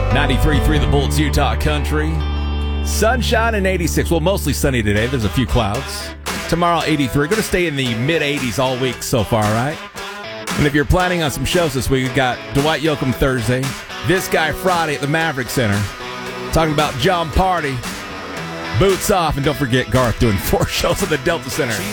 93.3 The Bullets, Utah Country. Sunshine and 86. Well, mostly sunny today. There's a few clouds. Tomorrow, 83. Going to stay in the mid-80s all week so far, right? And if you're planning on some shows this week, we've got Dwight Yoakam Thursday, This Guy Friday at the Maverick Center, talking about John Party, Boots Off, and don't forget Garth doing 4 shows at the Delta Center.